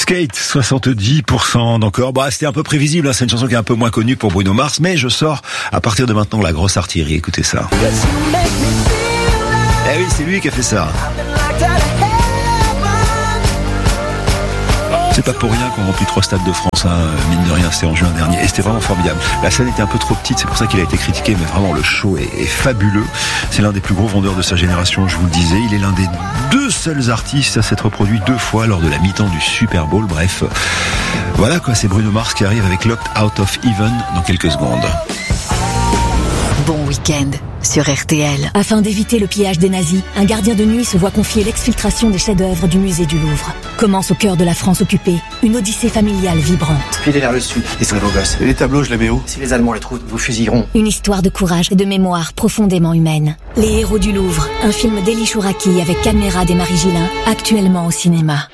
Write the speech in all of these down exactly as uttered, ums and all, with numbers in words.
Skate, soixante-dix pour cent d'encore. Bah, c'était un peu prévisible, hein. C'est une chanson qui est un peu moins connue pour Bruno Mars, mais je sors à partir de maintenant la grosse artillerie. Écoutez ça. Eh oui, c'est lui qui a fait ça. C'est pas pour rien qu'on remplit trois stades de France, hein, mine de rien, c'était en juin dernier. Et c'était vraiment formidable. La scène était un peu trop petite, c'est pour ça qu'il a été critiqué, mais vraiment le show est, est fabuleux. C'est l'un des plus gros vendeurs de sa génération, je vous le disais. Il est l'un des deux seuls artistes à s'être produit deux fois lors de la mi-temps du Super Bowl. Bref, voilà quoi, c'est Bruno Mars qui arrive avec Locked Out of Heaven dans quelques secondes. Bon week-end sur R T L. Afin d'éviter le pillage des nazis, un gardien de nuit se voit confier l'exfiltration des chefs-d'œuvre du musée du Louvre. Commence au cœur de la France occupée, une odyssée familiale vibrante. Filez vers le sud, et c'est beau gosse. Et les tableaux, je les mets où? Si les Allemands les trouvent, vous fusilleront. Une histoire de courage et de mémoire profondément humaine. Les héros du Louvre, un film d'Elie Chouraki avec Caméra des Marie Gillin, actuellement au cinéma.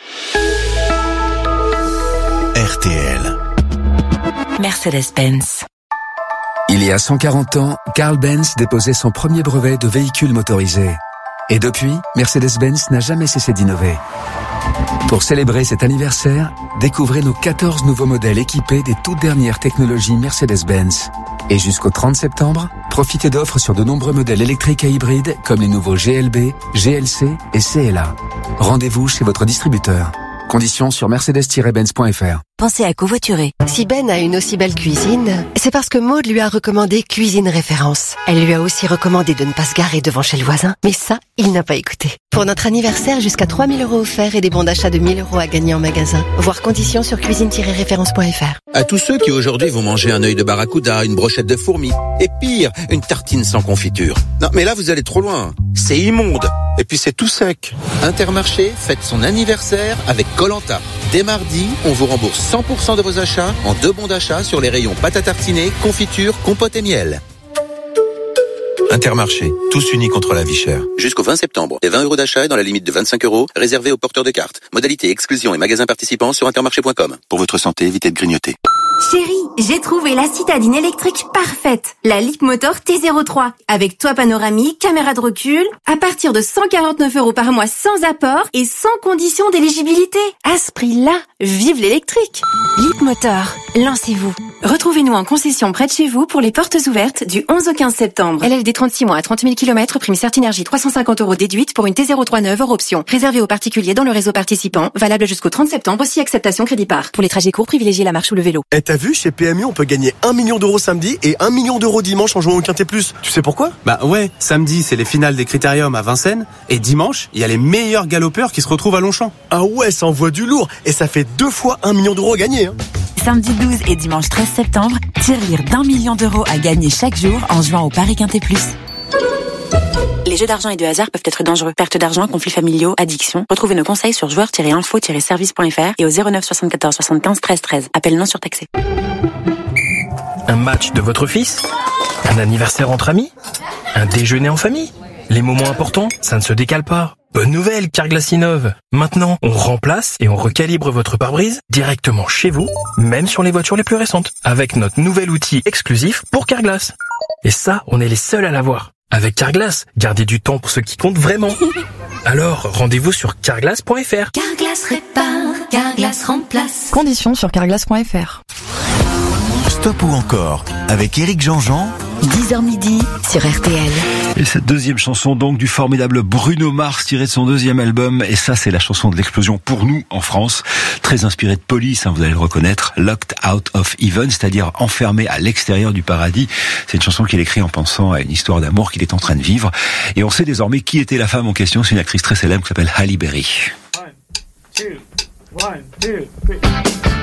R T L. Mercedes-Benz. Il y a cent quarante ans, Carl Benz déposait son premier brevet de véhicule motorisé. Et depuis, Mercedes-Benz n'a jamais cessé d'innover. Pour célébrer cet anniversaire, découvrez nos quatorze nouveaux modèles équipés des toutes dernières technologies Mercedes-Benz. Et jusqu'au trente septembre, profitez d'offres sur de nombreux modèles électriques et hybrides comme les nouveaux G L B, G L C et C L A. Rendez-vous chez votre distributeur. Conditions sur mercedes tiret benz point f r. Pensez à covoiturer. Si Ben a une aussi belle cuisine, c'est parce que Maude lui a recommandé Cuisine Référence. Elle lui a aussi recommandé de ne pas se garer devant chez le voisin, mais ça, il n'a pas écouté. Pour notre anniversaire, jusqu'à trois mille euros offerts et des bons d'achat de mille euros à gagner en magasin. Voir conditions sur cuisine tiret référence point f r. À tous ceux qui aujourd'hui vont manger un œil de barracuda, une brochette de fourmis, et pire, une tartine sans confiture. Non, mais là, vous allez trop loin. C'est immonde. Et puis c'est tout sec. Intermarché fête son anniversaire avec Koh-Lanta. Dès mardi, on vous rembourse cent pour cent de vos achats en deux bons d'achat sur les rayons pâte à tartiner, confiture, compote et miel. Intermarché, tous unis contre la vie chère. Jusqu'au vingt septembre, et vingt euros d'achat dans la limite de vingt-cinq euros, réservés aux porteurs de cartes. Modalité, exclusion et magasins participants sur intermarché point com. Pour votre santé, évitez de grignoter. Chérie, j'ai trouvé la citadine électrique parfaite, la Leapmotor T zéro trois, avec toit panoramique, caméra de recul, à partir de cent quarante-neuf euros par mois sans apport et sans condition d'éligibilité. À ce prix-là, vive l'électrique. Leapmotor, lancez-vous. Retrouvez-nous en concession près de chez vous pour les portes ouvertes du onze au quinze septembre. L L D trente-six mois à trente mille kilomètres, prime Certinergie trois cent cinquante euros déduite pour une T zéro trois neuve hors option. Réservé aux particuliers dans le réseau participant, valable jusqu'au trente septembre, si acceptation crédit par. Pour les trajets courts, privilégiez la marche ou le vélo. Et t'as vu, chez P M U, on peut gagner un million d'euros samedi et un million d'euros dimanche en jouant au Quintet Plus. Tu sais pourquoi? Bah ouais, samedi, c'est les finales des Critériums à Vincennes, et dimanche, il y a les meilleurs galopeurs qui se retrouvent à Longchamp. Ah ouais, ça envoie du lourd, et ça fait deux fois un million d'euros à gagner, hein. Samedi douze et dimanche treize septembre, tirelire d'un million d'euros à gagner chaque jour en jouant au Paris Quintet Plus. Les jeux d'argent et de hasard peuvent être dangereux. Perte d'argent, conflits familiaux, addiction. Retrouvez nos conseils sur joueurs tiret info tiret service point f r et au zéro neuf soixante-quatorze soixante-quinze treize treize. Appel non surtaxé. Un match de votre fils? Un anniversaire entre amis? Un déjeuner en famille? Les moments importants, ça ne se décale pas. Bonne nouvelle, Carglass innove. Maintenant, on remplace et on recalibre votre pare-brise directement chez vous, même sur les voitures les plus récentes, avec notre nouvel outil exclusif pour Carglass. Et ça, on est les seuls à l'avoir. Avec Carglass, gardez du temps pour ce qui compte vraiment. Alors, rendez-vous sur carglass point f r. Carglass répare, Carglass remplace. Conditions sur carglass point f r. Stop ou encore avec Éric Jean-Jean. dix heures midi sur R T L. Et cette deuxième chanson donc du formidable Bruno Mars tirée de son deuxième album, et ça c'est la chanson de l'explosion pour nous en France, très inspirée de Police, hein, vous allez le reconnaître, Locked Out of Heaven, c'est-à-dire enfermé à l'extérieur du paradis. C'est une chanson qu'il écrit en pensant à une histoire d'amour qu'il est en train de vivre, et on sait désormais qui était la femme en question. C'est une actrice très célèbre qui s'appelle Halle Berry. One, two, one, two, three.